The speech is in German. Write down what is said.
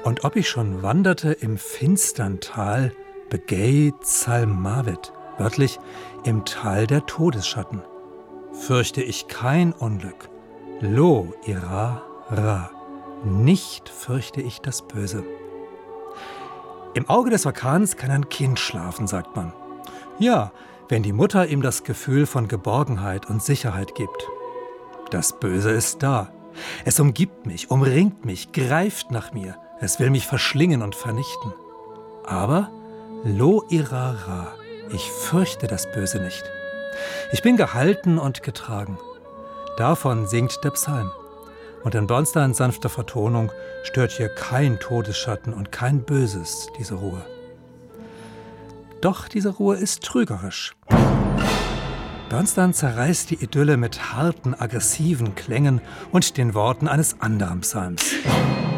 Und ob ich schon wanderte im finstern Tal, Begay Zalmavet, wörtlich im Tal der Todesschatten, fürchte ich kein Unglück. Lo ira ra, nicht fürchte ich das Böse. Im Auge des Orkans kann ein Kind schlafen, sagt man. Ja, wenn die Mutter ihm das Gefühl von Geborgenheit und Sicherheit gibt. Das Böse ist da. Es umgibt mich, umringt mich, greift nach mir. Es will mich verschlingen und vernichten. Aber lo ira ra, ich fürchte das Böse nicht. Ich bin gehalten und getragen. Davon singt der Psalm. Und in Bernsteins sanfter Vertonung stört hier kein Todesschatten und kein Böses diese Ruhe. Doch diese Ruhe ist trügerisch. Bernstein zerreißt die Idylle mit harten, aggressiven Klängen und den Worten eines anderen Psalms.